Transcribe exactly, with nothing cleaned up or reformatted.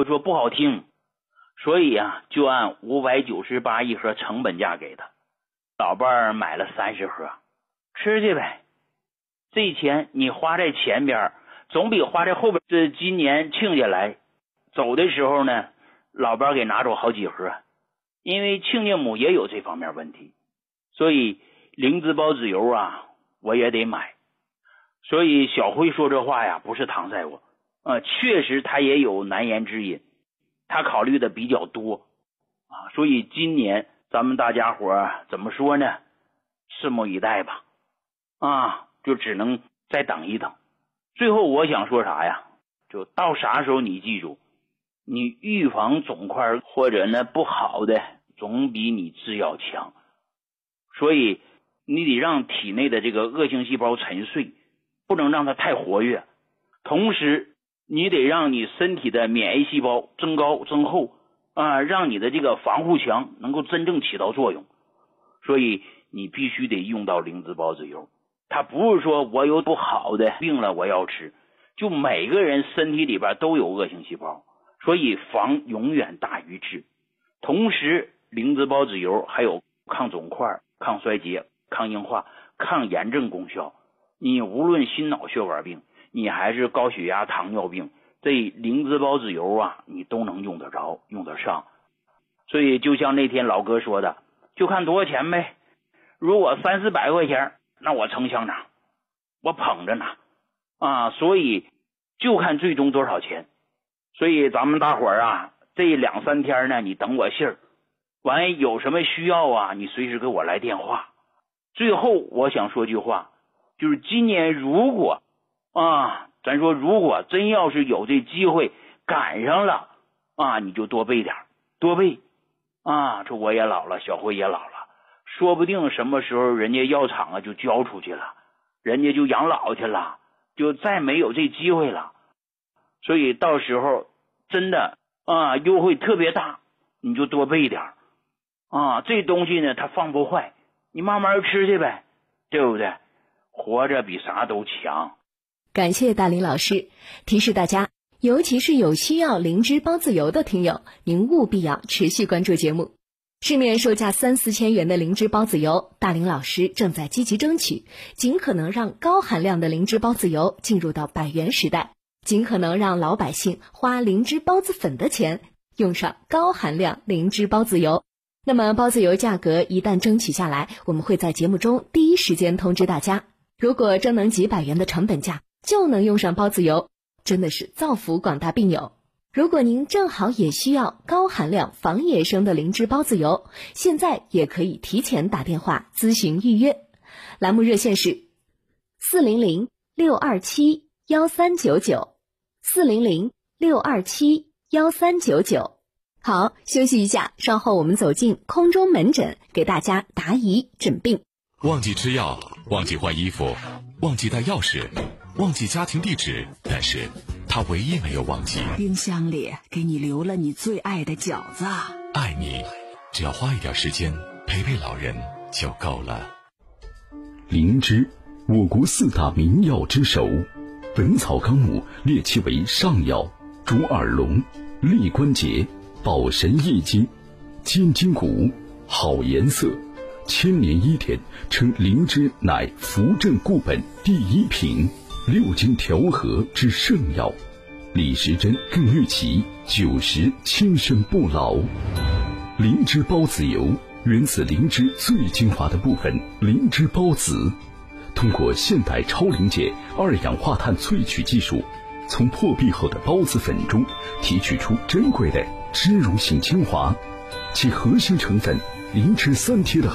我说不好听，所以啊就按五百九十八一盒成本价给他。老伴儿买了三十盒，吃去呗。这钱你花在前边总比花在后边。这今年庆家来走的时候呢，老伴儿给拿走好几盒，因为亲家母也有这方面问题，所以灵芝孢子油啊我也得买。所以小辉说这话呀不是搪塞我，呃，确实他也有难言之隐，他考虑的比较多啊。所以今年咱们大家伙怎么说呢，拭目以待吧，啊，就只能再等一等。最后我想说啥呀，就到啥时候你记住，你预防肿块或者呢不好的总比你治药强。所以你得让体内的这个恶性细胞沉睡，不能让它太活跃，同时你得让你身体的免疫细胞增高增厚啊，让你的这个防护墙能够真正起到作用。所以你必须得用到灵芝孢子油。它不是说我有不好的病了我要吃，就每个人身体里边都有恶性细胞，所以防永远大于治。同时灵芝孢子油还有抗肿块、抗衰竭、抗硬化、抗炎症功效。你无论心脑血管病，你还是高血压糖尿病，这灵芝孢子油啊你都能用得着用得上。所以就像那天老哥说的，就看多少钱呗。如果三四百块钱，那我成乡长，我捧着拿啊。所以就看最终多少钱。所以咱们大伙儿啊，这两三天呢你等我信儿，完有什么需要啊你随时给我来电话。最后我想说句话，就是今年如果啊咱说如果真要是有这机会赶上了啊，你就多备点多备啊。这我也老了，小辉也老了，说不定什么时候人家药厂啊就交出去了，人家就养老去了，就再没有这机会了。所以到时候真的啊优惠特别大，你就多备点啊。这东西呢它放不坏，你慢慢吃去呗，对不对？活着比啥都强。 感谢大林老师提示大家，尤其是有需要灵芝孢子油的听友，您务必要持续关注节目。市面售价三四千元的灵芝孢子油，大林老师正在积极争取，尽可能让高含量的灵芝孢子油进入到百元时代，尽可能让老百姓花灵芝孢子粉的钱用上高含量灵芝孢子油。那么孢子油价格一旦争取下来，我们会在节目中第一时间通知大家。如果真能几百元的成本价就能用上孢子油，真的是造福广大病友。如果您正好也需要高含量防野生的灵芝孢子油，现在也可以提前打电话咨询预约。栏目热线是四零零六二七幺三九九 四零零六二七幺三九九。好，休息一下，稍后我们走进空中门诊，给大家答疑诊病。 忘记吃药，忘记换衣服，忘记带钥匙，忘记家庭地址，但是他唯一没有忘记， 冰箱里给你留了你最爱的饺子。 爱你，只要花一点时间陪陪老人就够了。 灵芝，我国四大名药之首，《本草纲目》列其为上药，主耳聋、利关节、保神益精、坚筋骨、好颜色。千年医典称灵芝乃扶正固本第一品，六经调和之圣药。李时珍更誉其九十轻身不老。灵芝孢子油源自灵芝最精华的部分灵芝孢子，通过现代超临界二氧化碳萃取技术，从破壁后的孢子粉中提取出珍贵的脂溶性精华，其核心成分灵芝三萜的